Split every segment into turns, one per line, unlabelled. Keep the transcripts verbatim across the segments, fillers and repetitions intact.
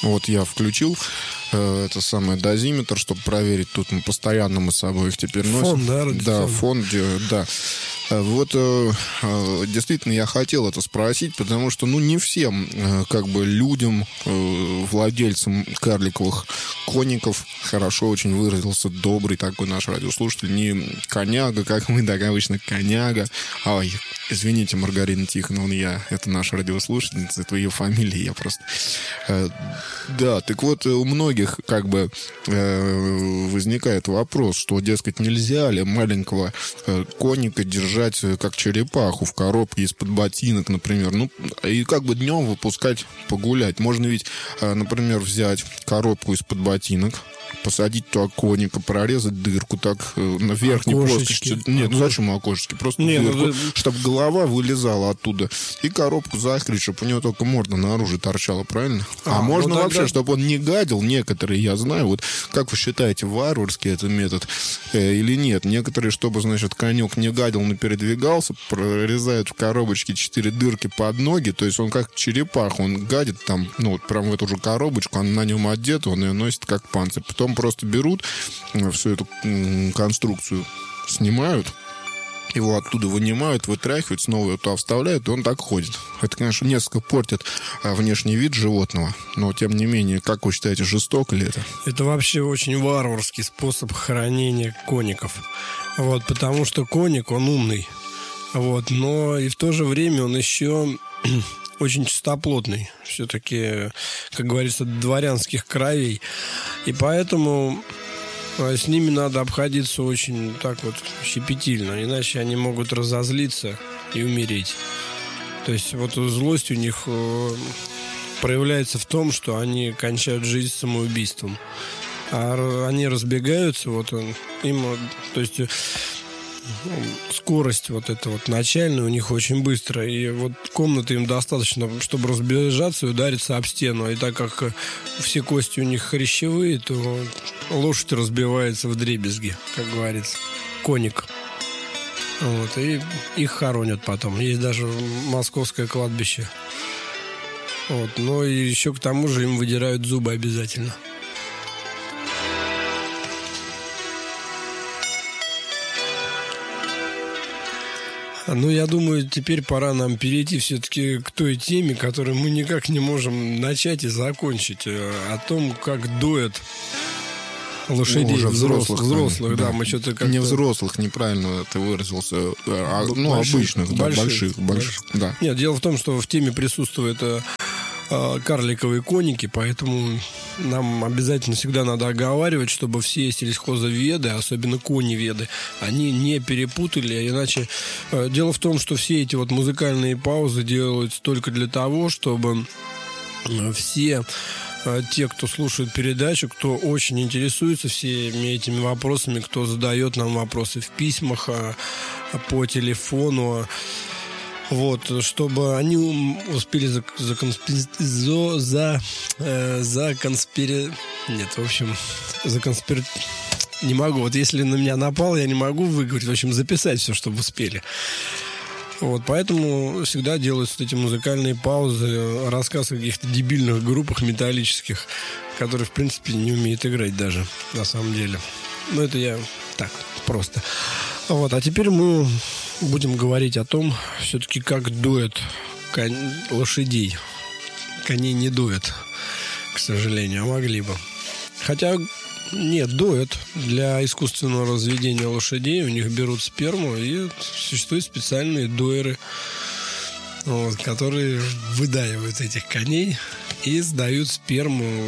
Вот я включил э, это самое дозиметр, чтобы проверить. Тут мы постоянно мы с собой их теперь носим.
Фон, да?
Да, фон, да. Вот э, э, действительно я хотел это спросить, потому что, ну, не всем, э, как бы, людям, э, владельцам карликовых коников, хорошо очень выразился добрый такой наш радиослушатель, не коняга, как мы, так обычно коняга. Ой, извините, Маргарина Тихоновна, я, это наша радиослушательница, это ее фамилия, я просто... Э, да, так вот, у многих, как бы, э, возникает вопрос, что, дескать, нельзя ли маленького э, коника держать как черепаху в коробке из-под ботинок, например. Ну, и как бы днем выпускать погулять. Можно ведь, например, взять коробку из-под ботинок, посадить туда коника, прорезать дырку так на верхней плоскости. Нет, ну зачем окошечки? Просто Нет, дырку, ну... чтобы голова вылезала оттуда. И коробку закрыть, чтобы у него только морда наружу торчала, правильно? А, а можно ну, тогда... вообще, чтобы он не гадил. Некоторые, я знаю, вот как вы считаете, варварский это метод э, или нет? Некоторые, чтобы, значит, конек не гадил, но передвигался, прорезают в коробочке четыре дырки под ноги, то есть он как черепаха, он гадит там, ну вот прям в эту же коробочку, он на нем одет, он ее носит как панцирь. Потом просто берут всю эту конструкцию, снимают, его оттуда вынимают, вытряхивают, снова его туда вставляют, и он так ходит. Это, конечно, несколько портит внешний вид животного, но, тем не менее, как вы считаете, жестоко ли это?
Это вообще очень варварский способ хранения коников. Вот, потому что коник, он умный. Вот, но и в то же время он еще... очень чистоплотный, все-таки, как говорится, дворянских кровей. И поэтому с ними надо обходиться очень так вот щепетильно, иначе они могут разозлиться и умереть. То есть вот злость у них проявляется в том, что они кончают жизнь самоубийством. А они разбегаются, вот он, им, то есть... скорость вот эта вот начальная у них очень быстрая. И вот комнаты им достаточно, чтобы разбежаться и удариться об стену. И так как все кости у них хрящевые, то лошадь разбивается вдребезги, как говорится. Коник. Вот. И их хоронят потом. Есть даже московское кладбище. Вот. Но и еще к тому же им выдирают зубы обязательно. Ну, я думаю, теперь пора нам перейти все-таки к той теме, которую мы никак не можем начать и закончить. О том, как доят лошадей, ну, уже взрослых. Взрослых, да. да мы что-то как-то...
Не взрослых, неправильно ты выразился. А, ну, больших, обычных, да, больших, больших, больших, да.
Нет, дело в том, что в теме присутствует карликовые коники, поэтому нам обязательно всегда надо оговаривать, чтобы все сельхозоведы, особенно коневеды, они не перепутали, иначе дело в том, что все эти вот музыкальные паузы делаются только для того, чтобы все те, кто слушает передачу, кто очень интересуется всеми этими вопросами, кто задает нам вопросы в письмах, по телефону, вот, чтобы они успели за, за, за, за, э, за конспири... Нет, в общем, за конспир... Не могу. Вот если на меня напал, я не могу выговорить. В общем, записать все, чтобы успели. Вот, поэтому всегда делаются эти музыкальные паузы, рассказ о каких-то дебильных группах металлических, которые, в принципе, не умеют играть даже, на самом деле. Но это я так, просто. Вот, а теперь мы будем говорить о том, все-таки как доят кон... лошадей. Коней не доят, к сожалению, а могли бы. Хотя, нет, доят. Для искусственного разведения лошадей у них берут сперму, и существуют специальные доеры, вот, которые выдаивают этих коней и сдают сперму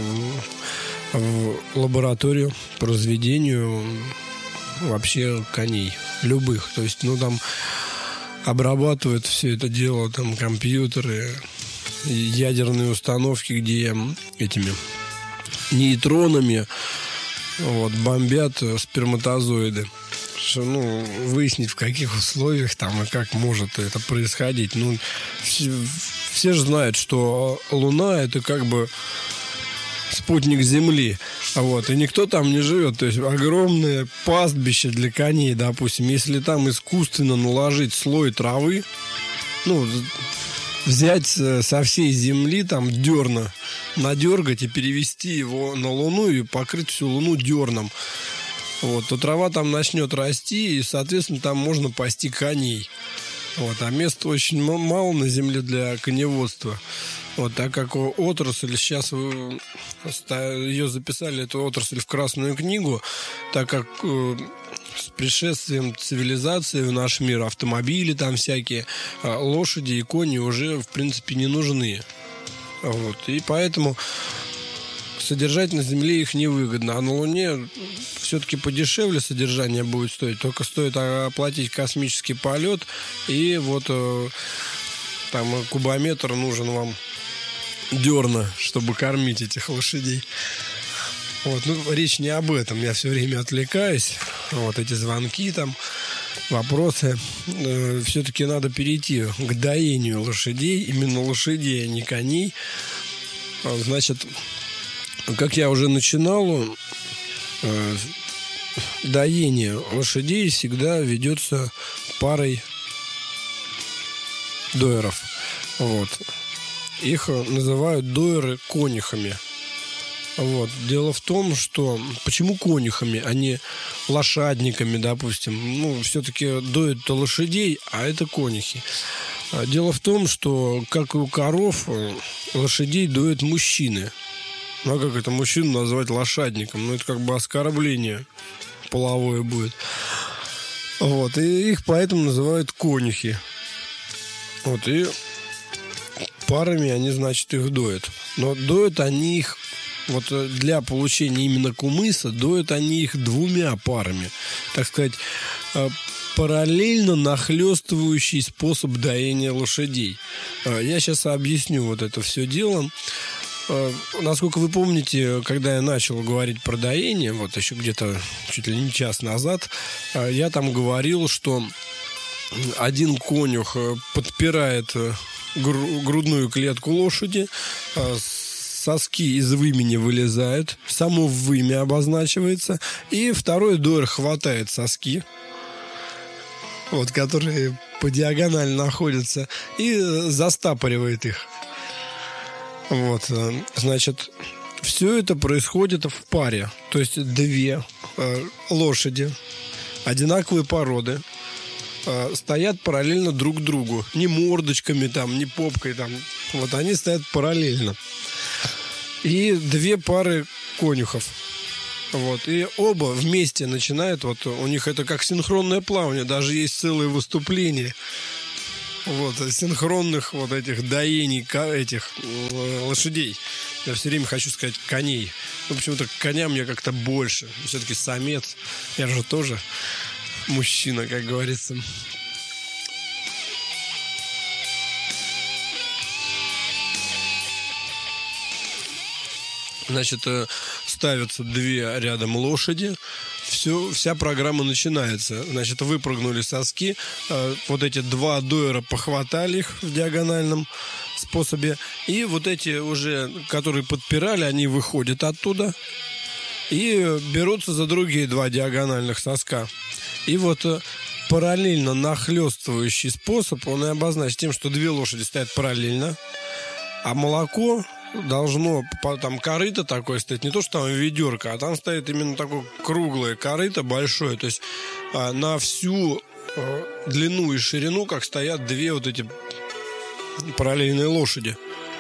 в лабораторию по разведению вообще коней. Любых. То есть, ну, там обрабатывают все это дело, там, компьютеры, ядерные установки, где этими нейтронами вот, бомбят сперматозоиды. Что, ну, выяснить, в каких условиях там и как может это происходить. Ну, все, все же знают, что Луна — это как бы спутник Земли. Вот, и никто там не живет. То есть огромное пастбище для коней, допустим. Если там искусственно наложить слой травы, ну, взять со всей земли там дерна, надергать и перевести его на Луну и покрыть всю Луну дерном. Вот, то трава там начнет расти, и, соответственно, там можно пасти коней. Вот, а места очень мало на земле для коневодства. Вот, так как отрасль, сейчас ее записали, эту отрасль, в Красную книгу, так как э, с пришествием цивилизации в наш мир автомобили там всякие, э, лошади и кони уже, в принципе, не нужны. Вот, и поэтому содержать на земле их невыгодно. А на Луне все-таки подешевле содержание будет стоить. Только стоит оплатить космический полет. И вот э, там кубометр нужен вам дерна, чтобы кормить этих лошадей. Вот, ну, речь не об этом. Я все время отвлекаюсь. Вот эти звонки там, вопросы. Э, все-таки надо перейти к доению лошадей. Именно лошадей, а не коней. Значит, как я уже начинал, э, доение лошадей всегда ведется парой дойеров. Вот. Их называют дойеры конюхами. Вот. Дело в том, что... Почему конюхами, а не лошадниками, допустим? Ну, все-таки доют-то лошадей, а это конюхи. Дело в том, что, как и у коров, лошадей доят мужчины. Ну, а как это мужчину назвать лошадником? Ну, это как бы оскорбление половое будет. Вот. И их поэтому называют конюхи. Вот. И парами они, значит, их доят. Но доят они их, вот для получения именно кумыса, доят они их двумя парами. Так сказать, параллельно нахлестывающий способ доения лошадей. Я сейчас объясню вот это все дело. Насколько вы помните, когда я начал говорить про доение, вот еще где-то чуть ли не час назад, я там говорил, что один конюх подпирает грудную клетку лошади, соски из вымени вылезают, само вымя обозначивается, и второй дойер хватает соски, вот, которые по диагонали находятся, и застапоривает их. Вот, значит, все это происходит в паре. То есть две э, лошади одинаковой породы э, стоят параллельно друг другу. Не мордочками там, не попкой там. Вот они стоят параллельно. И две пары конюхов. Вот, и оба вместе начинают, вот у них это как синхронное плавание, даже есть целые выступления. Вот, синхронных вот этих доений этих лошадей. Я все время хочу сказать коней. Ну, почему-то к коням я как-то больше. Все-таки самец. Я же тоже мужчина, как говорится. Значит, ставятся две рядом лошади. Все, вся программа начинается. Значит, выпрыгнули соски. Э, вот эти два дойера похватали их в диагональном способе. И вот эти уже, которые подпирали, они выходят оттуда и берутся за другие два диагональных соска. И вот э, параллельно нахлестывающий способ, он и обозначен тем, что две лошади стоят параллельно, а молоко должно, там корыто такое стоит, не то, что там ведерко, а там стоит именно такое круглое корыто, большое, то есть а, на всю а, длину и ширину, как стоят две вот эти параллельные лошади.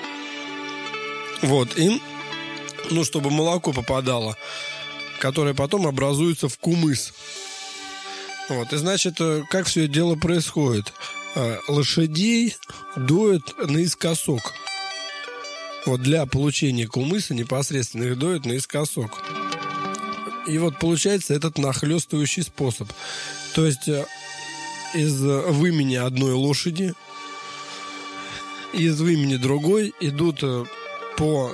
Вот, и, ну, чтобы молоко попадало, которое потом образуется в кумыс. Вот, и, значит, как все это дело происходит? А, лошадей доят наискосок. Вот для получения кумыса непосредственно их доят наискосок. И вот получается этот нахлестывающий способ. То есть из вымени одной лошади, из вымени другой идут по...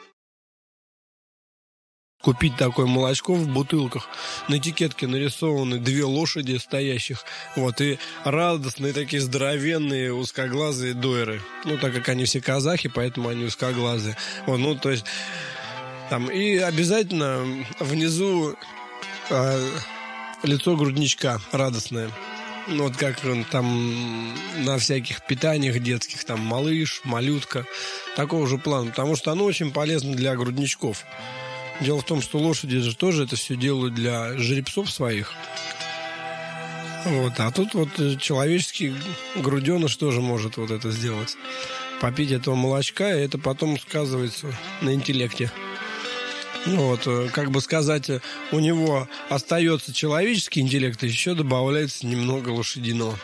Купить такое молочко в бутылках. На этикетке нарисованы две лошади стоящих. Вот, и радостные такие здоровенные узкоглазые дойеры. Ну, так как они все казахи, поэтому они узкоглазые. Вот, ну, то есть там и обязательно внизу э, лицо грудничка радостное. ну, вот как там на всяких питаниях детских, там малыш, малютка, такого же плана, потому что оно очень полезно для грудничков. Дело в том, что лошади же тоже это все делают для жеребцов своих. Вот, а тут вот человеческий груденыш тоже может вот это сделать. Попить этого молочка, и это потом сказывается на интеллекте. Ну вот, как бы сказать, у него остается человеческий интеллект, и еще добавляется немного лошадиного.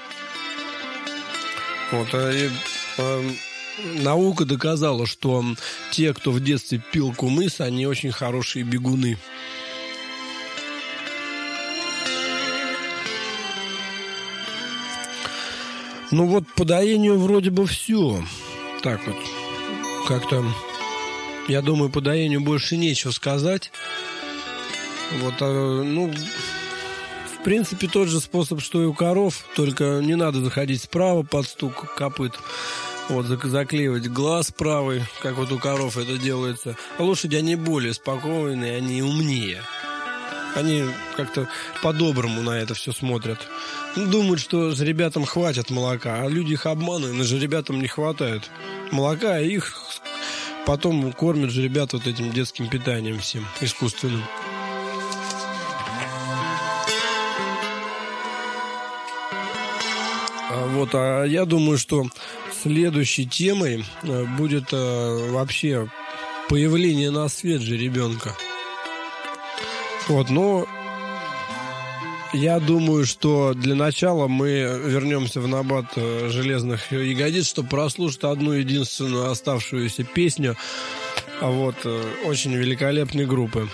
Вот, и, э, наука доказала, что те, кто в детстве пил кумыс, они очень хорошие бегуны. Ну вот, по доению вроде бы все. Так вот, как-то... Я думаю, по доению больше нечего сказать. Вот, а, ну, в принципе, тот же способ, что и у коров, только не надо заходить справа под стук копыт. Вот, заклеивать глаз правый, как вот у коров это делается. А лошади, они более спокойные, они умнее. Они как-то по-доброму на это все смотрят. Ну, думают, что жеребятам хватит молока, а люди их обманывают, но жеребятам не хватает молока, и их... Потом кормят же ребят вот этим детским питанием всем, искусственным. А вот, а я думаю, что следующей темой будет а, вообще появление на свет же ребенка. Вот, но я думаю, что для начала мы вернемся в набат железных ягодиц, чтобы прослушать одну единственную оставшуюся песню а вот очень великолепной группы.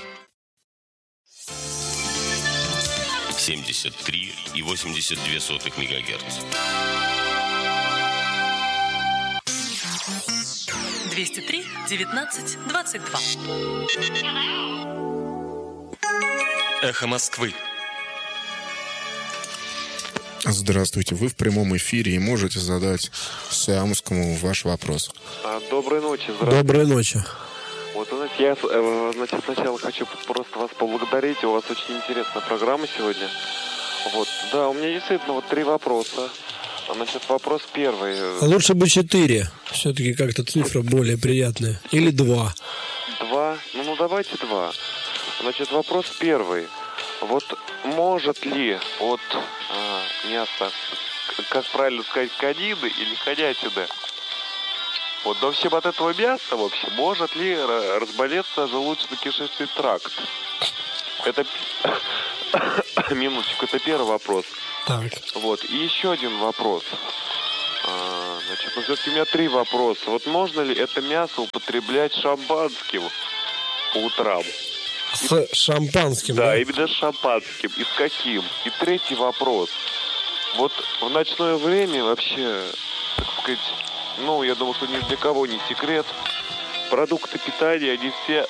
семьдесят три и восемьдесят две сотых мегагерц.
двести три девятнадцать двадцать два.
Эхо Москвы.
Здравствуйте, вы в прямом эфире и можете задать Сиамскому ваш вопрос.
А, доброй ночи, здравствуйте.
Доброй ночи.
Вот, знаете, я значит, сначала хочу просто вас поблагодарить, у вас очень интересная программа сегодня. Вот, да, у меня действительно вот три вопроса. Значит, вопрос первый.
Лучше бы четыре, все-таки как-то цифра более приятная. Или два.
Два? Ну, ну давайте два. Значит, вопрос первый. Вот может ли от а, мяса, как правильно сказать, конины или конятины, вот, в общем, от этого мяса, в общем, может ли разболеться желудочно-кишечный тракт? Это... Минуточку, это первый вопрос.
Так.
Вот, и еще один вопрос. А, значит, ну, все-таки у меня три вопроса. Вот можно ли это мясо употреблять шампанским по утрам?
С шампанским, да?
Да, именно с шампанским. И с каким? И третий вопрос. Вот в ночное время вообще, так сказать, ну, я думаю, что ни для кого не секрет, продукты питания, они все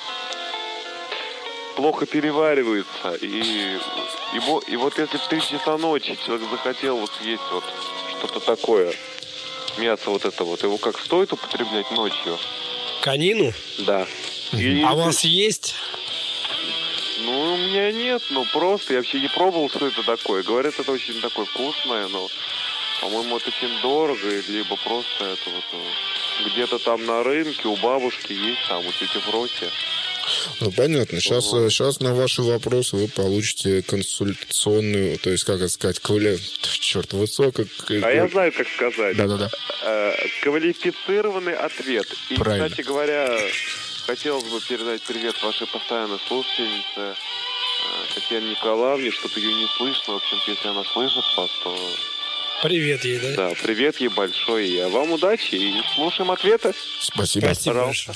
плохо перевариваются. И, и, и вот если в три часа ночи человек захотел вот съесть вот что-то такое, мясо вот это вот, его как стоит употреблять ночью?
Конину?
Да. И,
а у вас есть...
Ну, у меня нет, ну просто я вообще не пробовал, что это такое. Говорят, это очень такое вкусное, но, по-моему, это очень дорого, либо просто это вот где-то там на рынке у бабушки есть, там у тети Фроси.
Ну, понятно. Сейчас, вот. сейчас на ваши вопросы вы получите консультационную, то есть, как это сказать, квали... черт, высоко...
А я знаю, как сказать.
Да-да-да.
Квалифицированный ответ. И,
правильно.
Кстати говоря... Хотелось бы передать привет вашей постоянной слушательнице Татьяне Николаевне, чтобы ее не слышно. В общем-то, если она слышит вас, то...
Привет ей, да?
Да, привет ей большой. А вам удачи и слушаем ответы.
Спасибо.
Спасибо большое.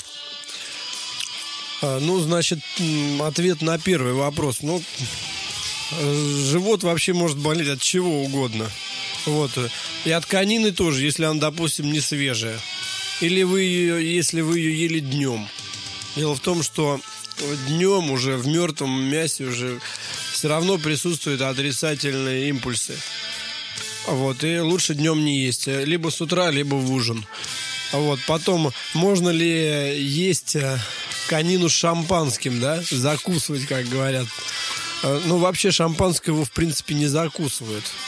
А, ну, значит, ответ на первый вопрос. Ну, живот вообще может болеть от чего угодно. Вот. И от конины тоже, если она, допустим, не свежая. Или вы ее, если вы ее ели днем. Дело в том, что днем уже в мертвом мясе уже все равно присутствуют отрицательные импульсы. Вот, и лучше днем не есть. Либо с утра, либо в ужин. Вот, потом, можно ли есть конину с шампанским, да? Закусывать, как говорят. Ну, вообще, шампанское его, в принципе, не закусывают.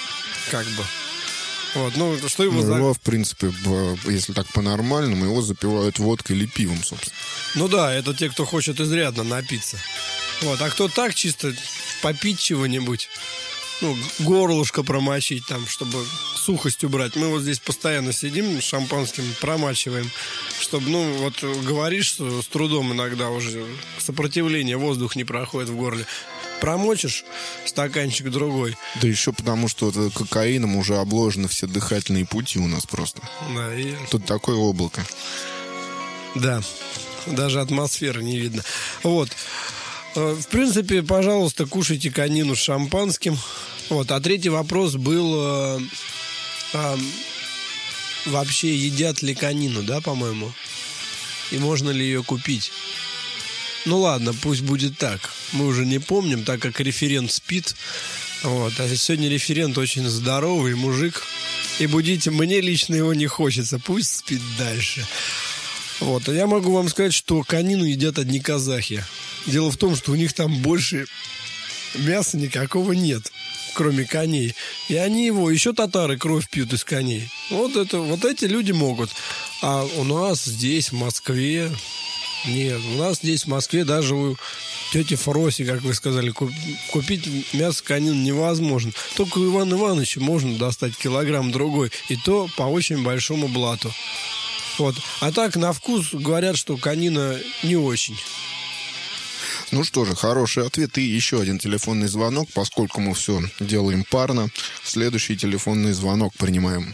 как бы. Вот, ну, что его...
Ну,
за...
его, в принципе, если так по-нормальному, его запивают водкой или пивом, собственно.
Ну да, это те, кто хочет изрядно напиться. Вот, а кто так чисто попить чего-нибудь, ну, горлышко промочить там, чтобы сухость убрать. Мы вот здесь постоянно сидим, шампанским промачиваем, чтобы, ну, вот говоришь с трудом иногда уже, сопротивление, воздух не проходит в горле. Промочишь стаканчик другой.
Да еще потому, что вот кокаином уже обложены все дыхательные пути у нас просто.
Да, и...
Тут такое облако.
Да, даже атмосферы не видно. Вот. В принципе, пожалуйста, кушайте конину с шампанским. Вот. А третий вопрос был... Э, э, вообще, едят ли конину, да, по-моему? И можно ли ее купить? Ну ладно, пусть будет так. Мы уже не помним, так как референт спит. Вот. А сегодня референт очень здоровый мужик. И будить мне лично его не хочется. Пусть спит дальше. Вот. А я могу вам сказать, что конину едят одни казахи. Дело в том, что у них там больше мяса никакого нет, кроме коней. И они его, еще татары кровь пьют из коней. Вот, это, вот эти люди могут. А у нас здесь, в Москве... Нет, у нас здесь, в Москве, даже у тети Фроси, как вы сказали, купить мясо конины невозможно. Только у Ивана Ивановича можно достать килограмм другой. И то по очень большому блату. Вот. А так, на вкус говорят, что конина не очень.
Ну что же, хороший ответ. И еще один телефонный звонок, поскольку мы все делаем парно. Следующий телефонный звонок принимаем.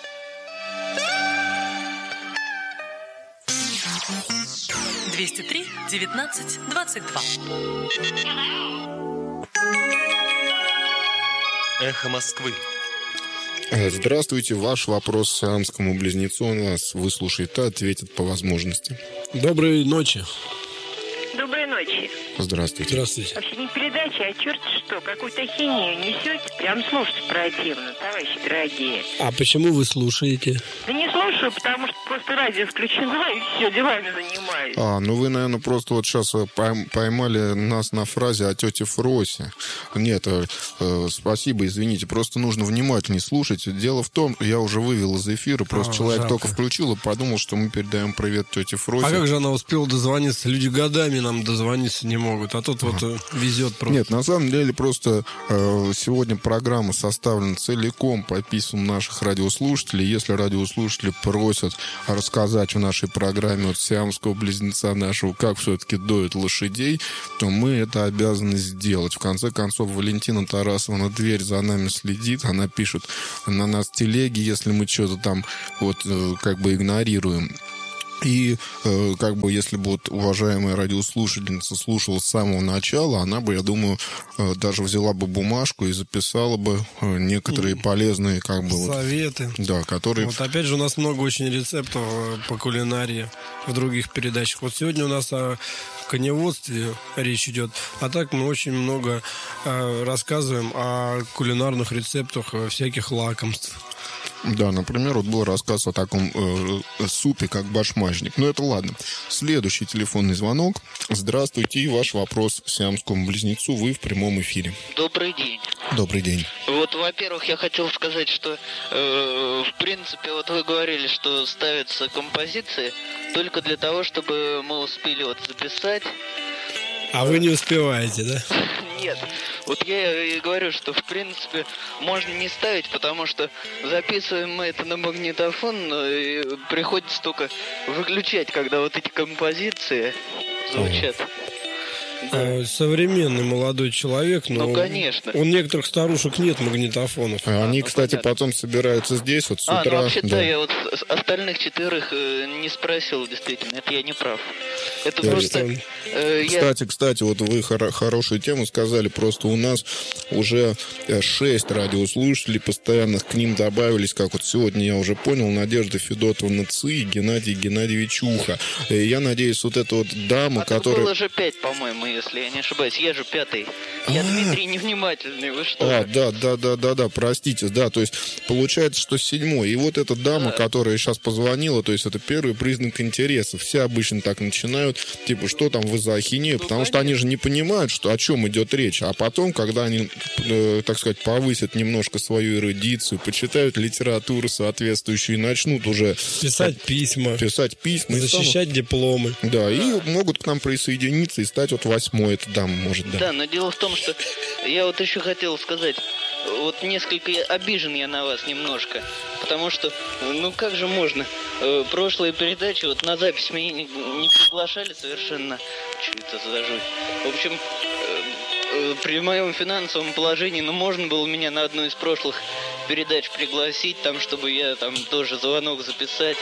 двести три девятнадцать двадцать два.
Эхо Москвы.
Здравствуйте. Ваш вопрос сиамскому близнецу у нас выслушает и ответит по возможности.
Доброй ночи.
Доброй ночи.
Здравствуйте.
Здравствуйте.
Вообще не передача, а черт что, какую-то хинею несете. Прям слушать противно, товарищи дорогие.
А почему вы слушаете?
Да не слушаю, потому что просто радио включено, и все, делами занимаюсь.
А, ну вы, наверное, просто вот сейчас поймали нас на фразе о тете Фросе. Нет, э, э, спасибо, извините, просто нужно внимательнее слушать. Дело в том, я уже вывел из эфира, просто
а,
человек
жалко.
только включил и подумал, что мы передаем привет тете Фросе.
А как же она успела дозвониться? Люди годами нам дозвониться не могут, а тут вот э, везет просто.
Нет, на самом деле просто э, сегодня программа составлена целиком по письмам наших радиослушателей. Если радиослушатели просят рассказать в нашей программе от сиамского близнеца нашего, как все-таки доят лошадей, то мы это обязаны сделать. В конце концов, Валентина Тарасова на дверь за нами следит, она пишет на нас телеги, если мы что-то там вот э, как бы игнорируем. И э, как бы если бы вот уважаемая радиослушательница слушала с самого начала, она бы, я думаю, э, даже взяла бы бумажку и записала бы э, некоторые полезные как бы
советы.
Вот, да, которые...
Вот опять же у нас много очень рецептов по кулинарии в других передачах. Вот сегодня у нас о коневодстве речь идет, а так мы очень много э, рассказываем о кулинарных рецептах всяких лакомств.
Да, например, вот был рассказ о таком э, супе, как башмачник. Но это ладно. Следующий телефонный звонок. Здравствуйте, и ваш вопрос сиамскому близнецу. Вы в прямом эфире.
Добрый день.
Добрый день.
Вот, во-первых, я хотел сказать, что, э, в принципе, вот вы говорили, что ставятся композиции только для того, чтобы мы успели вот записать.
А вы не успеваете, да?
Нет. Вот я и говорю, что, в принципе, можно не ставить, потому что записываем мы это на магнитофон, но и приходится только выключать, когда вот эти композиции звучат.
Да. Современный молодой человек, но
ну, конечно.
У некоторых старушек нет магнитофонов.
А они,
ну,
кстати,
понятно.
потом собираются здесь вот с
а,
утра.
Ну, вообще-то
да.
я вот остальных четверых э, не спросил, действительно, это я не прав. Это
Да,
просто... Э,
кстати,
я...
кстати, вот вы хор- хорошую тему сказали, просто у нас уже шесть радиослушателей постоянных, к ним добавились, как вот сегодня я уже понял, Надежда Федотовна Ци и Геннадий Геннадьевич Уха. И я надеюсь, вот эта вот дама,
а
которая...
было же пять, по-моему, если я не ошибаюсь. Я же пятый. Я
А-а-а.
Дмитрий невнимательный, вы что?
А, да, да, да, да, да, простите, да, то есть получается, что седьмой. И вот эта дама,
да.
которая сейчас позвонила, то есть это первый признак интереса. Все обычно так начинают. начинают, типа, что там вы за ахинею, потому что они же не понимают, что, о чем идет речь. А потом, когда они, э, так сказать, повысят немножко свою эрудицию, почитают литературу соответствующую и начнут уже...
Писать письма.
Писать письма.
Защищать станут... дипломы.
Да, и могут к нам присоединиться и стать вот восьмой, это дам, может, да.
Да, но дело в том, что я вот еще хотел сказать, вот несколько обижен я на вас немножко, потому что, ну как же можно, э, прошлые передачи, вот на запись меня не, не приглашали совершенно, что это за жуть. В общем, э, э, при моем финансовом положении, ну можно было меня на одну из прошлых передач пригласить, там, чтобы я там тоже звонок записать.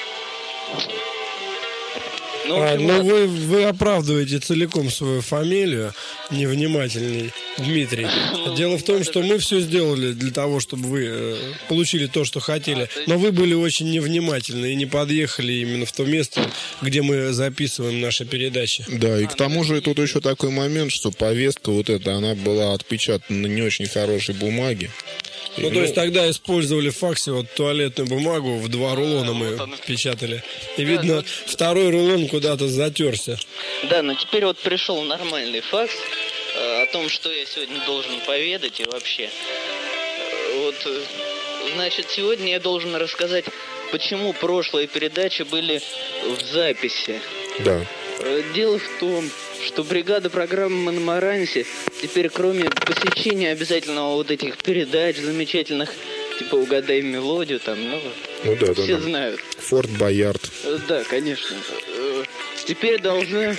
Ну,
а,
общем,
ну вы, вы оправдываете целиком свою фамилию, невнимательный Дмитрий.
Ну,
Дело в том, что мы все сделали для того, чтобы вы э, получили то, что хотели. Но вы были очень невнимательны и не подъехали именно в то место, где мы записываем наши передачи.
Да, и к тому же тут еще такой момент, что повестка вот эта, она была отпечатана на не очень хорошей бумаге.
Ну, то есть тогда использовали в факсе вот туалетную бумагу, в два рулона мы печатали. И видно, второй рулон куда-то затерся.
Да, но теперь вот пришел нормальный факс э, о том, что я сегодня должен поведать и вообще. Э, вот, э, значит, сегодня я должен рассказать, почему прошлые передачи были в записи.
Да.
Э, дело в том, что бригада программы «Монмаранси» теперь, кроме посещения обязательного вот этих передач замечательных, типа «Угадай мелодию», там, ну,
ну да,
все
да, да.
знают.
Форт Боярд.
Да, конечно. Теперь должны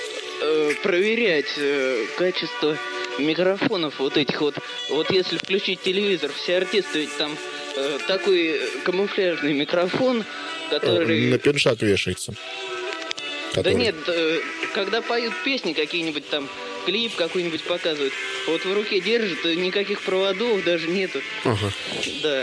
проверять качество микрофонов вот этих вот. Вот если включить телевизор, все артисты, ведь там такой камуфляжный микрофон, который...
На пиншак вешается.
Который... Да нет, когда поют песни какие-нибудь там, клип какой-нибудь показывают, вот в руке держит, никаких проводов даже нету.
Ага.
Да.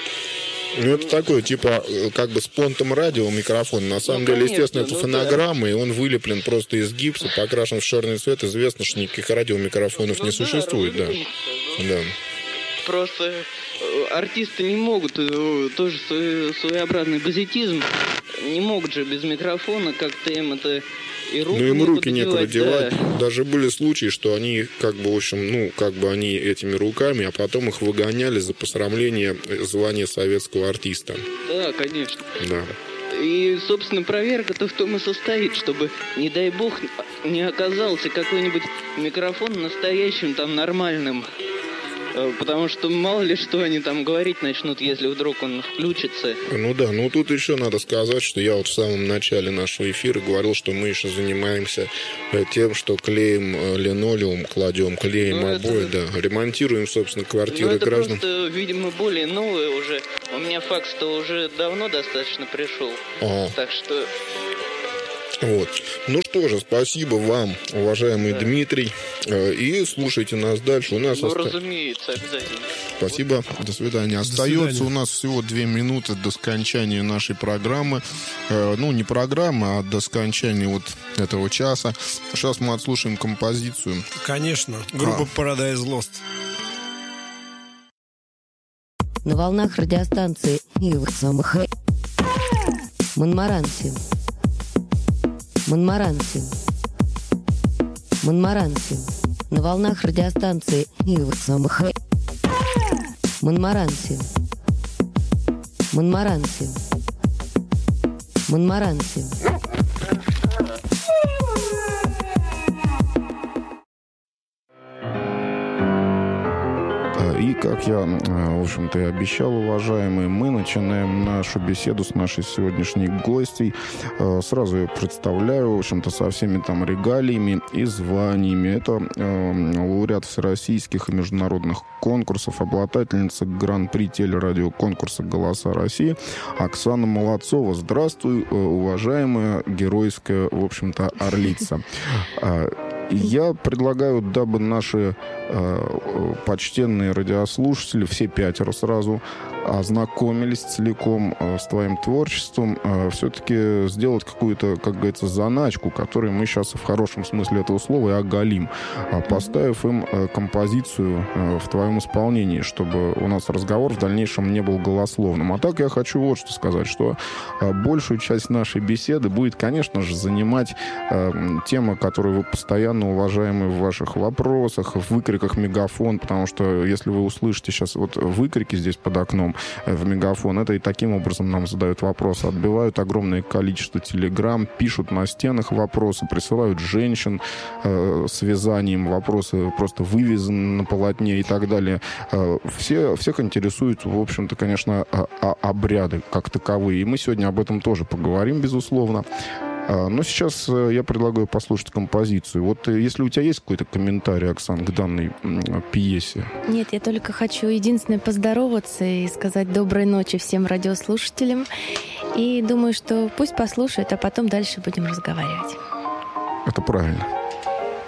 Ну, это такой, типа, как бы с понтом радио микрофон. На самом ну, деле, конечно, естественно, это ну, фонограмма, да. И он вылеплен просто из гипса, покрашен в черный цвет. Известно, что никаких радиомикрофонов ну, не да, существует, да. Да.
Просто артисты не могут, тоже своеобразный базитизм, не могут же без микрофона, как-то им это и руки
ну, им руки некуда
девать.
Да. Даже были случаи, что они, как бы, в общем, ну, как бы они этими руками, а потом их выгоняли за посрамление звания советского артиста.
Да, конечно.
Да.
И, собственно, проверка-то в том и состоит, чтобы, не дай бог, не оказался какой-нибудь микрофон настоящим, там, нормальным. Потому что мало ли что они там говорить начнут, если вдруг он включится.
Ну да, ну тут еще надо сказать, что я вот в самом начале нашего эфира говорил, что мы еще занимаемся тем, что клеим линолеум, кладем, клеим ну, обои, это... да, ремонтируем, собственно, квартиры
ну, это
граждан.
Просто, видимо, более новое уже. У меня факс-то уже давно достаточно пришел. Ага. Так что...
Вот. Ну что же, спасибо вам, уважаемый да. Дмитрий. И слушайте нас дальше. У нас
ну,
оста...
разумеется, обязательно.
Спасибо. Вот. До свидания. До Остается свидания. У нас всего две минуты до скончания нашей программы. Ну, не программы, а до скончания вот этого часа. Сейчас мы отслушаем композицию.
Конечно. Группа а. Paradise Lost.
На волнах радиостанции Ивах самых Монмаранси. Монмаранси. Монмаранси. На волнах радиостанции Ивах самых Монмаранси. Монмаранси. Монмаранси.
И, как я, в общем-то, и обещал, уважаемые, мы начинаем нашу беседу с нашей сегодняшней гостьей. Сразу ее представляю, в общем-то, со всеми там регалиями и званиями. Это э, лауреат всероссийских и международных конкурсов, обладательница гран-при телерадиоконкурса «Голоса России» Оксана Молодцова. Здравствуй, уважаемая геройская, в общем-то, орлица. Я предлагаю, дабы наши э, почтенные радиослушатели, все пятеро сразу, ознакомились целиком с твоим творчеством, все-таки сделать какую-то, как говорится, заначку, которую мы сейчас в хорошем смысле этого слова и оголим, поставив им композицию в твоем исполнении, чтобы у нас разговор в дальнейшем не был голословным. А так я хочу вот что сказать, что большую часть нашей беседы будет, конечно же, занимать тема, которую вы постоянно, уважаемые, в ваших вопросах, в выкриках мегафон, потому что если вы услышите сейчас вот выкрики здесь под окном в мегафон, это и таким образом нам задают вопросы, отбивают огромное количество телеграмм, пишут на стенах вопросы, присылают женщин э, с вязанием, вопросы просто вывязаны на полотне и так далее. Э, все, всех интересуют, в общем-то, конечно, обряды как таковые. И мы сегодня об этом тоже поговорим, безусловно. Но сейчас я предлагаю послушать композицию. Вот если у тебя есть какой-то комментарий, Оксан, к данной пьесе?
Нет, я только хочу единственное поздороваться и сказать доброй ночи всем радиослушателям. И думаю, что пусть послушают, а потом дальше будем разговаривать.
Это правильно.